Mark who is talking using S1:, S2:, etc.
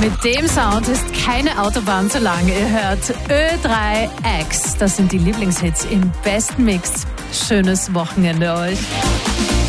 S1: Mit dem Sound ist keine Autobahn zu lang. Ihr hört Ö3X. Das sind die Lieblingshits im besten Mix. Schönes Wochenende euch.